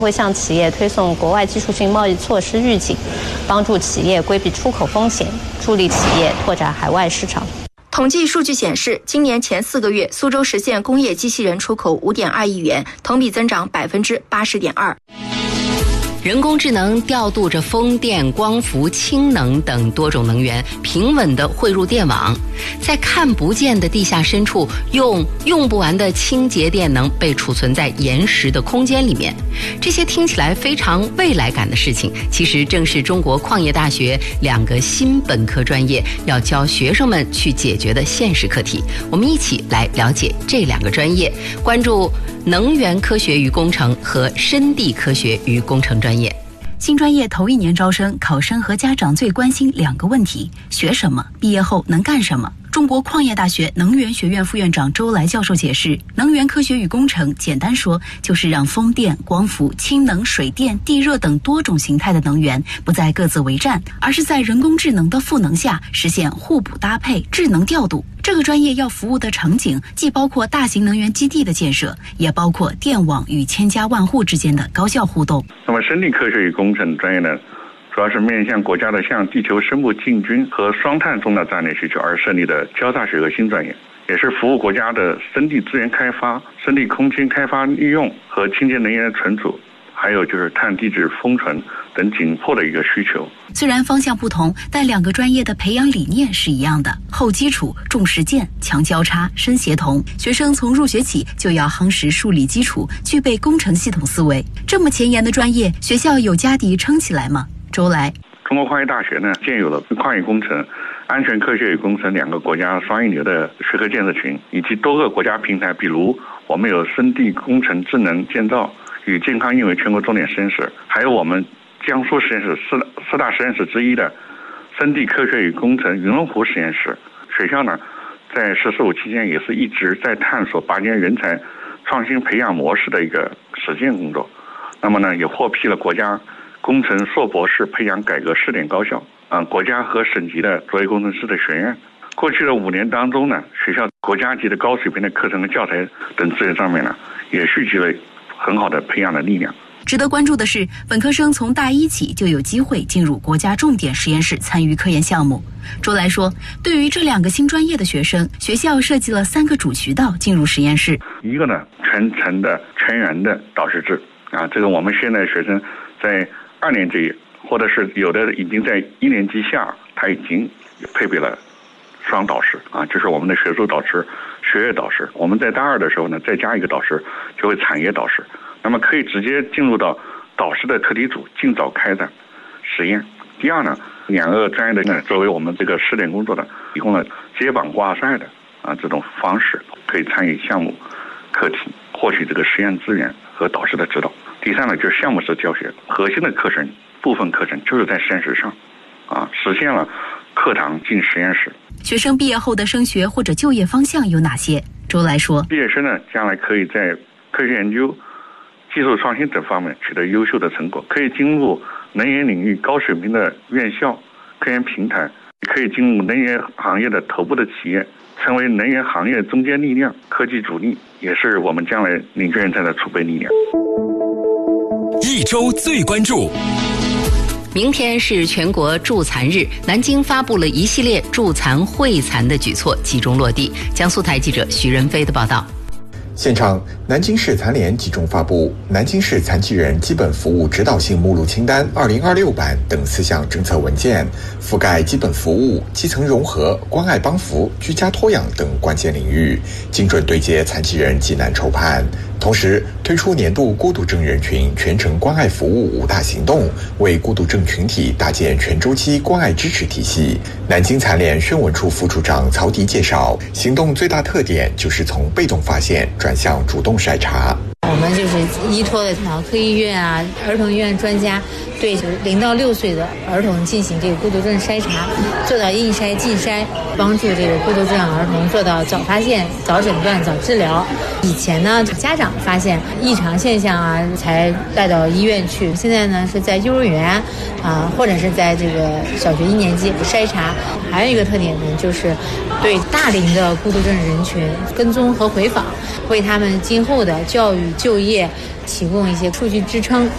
会向企业推送国外技术性贸易措施预警，帮助企业规避出口风险，助力企业拓展海外市场。 统计数据显示，今年前4个月，苏州实现工业机器人出口5.2亿元，同比增长80.2%。 人工智能调度着风电、光伏、氢能等多种能源，平稳地汇入电网，在看不见的地下深处，用不完的清洁电能被储存在岩石的空间里面。这些听起来非常未来感的事情，其实正是中国矿业大学2个新本科专业要教学生们去解决的现实课题。我们一起来了解这2个专业，关注能源科学与工程和深地科学与工程专业。 新专业头1年招生，考生和家长最关心2个问题：学什么，毕业后能干什么。中国矿业大学能源学院副院长周来教授解释，能源科学与工程简单说就是让风电、光伏、氢能、水电、地热等多种形态的能源不再各自为战，而是在人工智能的赋能下实现互补搭配、智能调度。这个专业要服务的场景既包括大型能源基地的建设，也包括电网与千家万户之间的高效互动。 那么深地科学与工程专业呢，主要是面向国家的向地球深部进军和双碳重大战略需求而设立的交叉学科新专业，也是服务国家的深地资源开发、深地空间开发利用和清洁能源的存储，还有就是碳地质封存等紧迫的一个需求。 虽然方向不同，但2个专业的培养理念是一样的：厚基础、重实践、强交叉、深协同。学生从入学起就要夯实数理基础，具备工程系统思维。这么前沿的专业，学校有家底撑起来吗？周来， 中国矿业大学呢，建有了矿业工程、安全科学与工程2个国家双一流的学科建设群，以及多个国家平台，比如我们有深地工程智能建造与健康应为全国重点实验室，还有我们江苏实验室四大实验室之一的深地科学与工程云龙湖实验室。学校呢，在“十四五”期间也是一直在探索拔尖人才创新培养模式的一个实践工作。那么呢，也获批了国家工程硕博士培养改革试点高校，国家和省级的作业工程师的学院。过去的5年当中呢，学校国家级的高水平的课程和教材等资源上面呢，也蓄积了很好的培养的力量。 值得关注的是，本科生从大1起就有机会进入国家重点实验室参与科研项目。周来说，对于这2个新专业的学生，学校设计了3个主渠道进入实验室。 一个呢，全程的全员的导师制这个我们现在学生在2年级，或者是有的已经在1年级下，他已经配备了双导师就是我们的学术导师、学业导师。我们在大2的时候呢，再加一个导师，就会产业导师。那么可以直接进入到导师的课题组，尽早开展实验。第2呢，2个专业的呢，作为我们这个试点工作的，提供了接榜挂帅的这种方式，可以参与项目课题，获取这个实验资源和导师的指导。第3呢，就是项目式教学，核心的课程、部分课程就是在实验室上实现了课堂进实验室。 学生毕业后的升学或者就业方向有哪些？周来说， 毕业生呢，将来可以在科学研究、技术创新等方面取得优秀的成果，可以进入能源领域高水平的院校、科研平台，可以进入能源行业的头部的企业，成为能源行业中坚力量、科技主力，也是我们将来领军人才的储备力量。 一周最关注。 明天是全国助残日，南京发布了一系列助残惠残的举措，集中落地。江苏台记者徐仁飞的报道。 现场，南京市残联集中发布《南京市残疾人基本服务指导性目录清单2026版》等4项政策文件，覆盖基本服务、基层融合、关爱帮扶、居家托养等关键领域，精准对接残疾人急难愁盼。同时，推出年度孤独症人群全程关爱服务5大行动，为孤独症群体搭建全周期关爱支持体系。南京残联宣文处副处长曹迪介绍，行动最大特点就是从被动发现转向主动筛查。 我们就是依托的脑科医院儿童医院专家，对0到6岁的儿童进行这个孤独症筛查，做到应筛尽筛，帮助这个孤独症儿童做到早发现、早诊断、早治疗。以前呢，家长发现异常现象才带到医院去，现在呢是在幼儿园或者是在这个小学1年级筛查。还有一个特点呢，就是对大龄的孤独症人群跟踪和回访，为他们今后的教育就业提供一些数据支撑。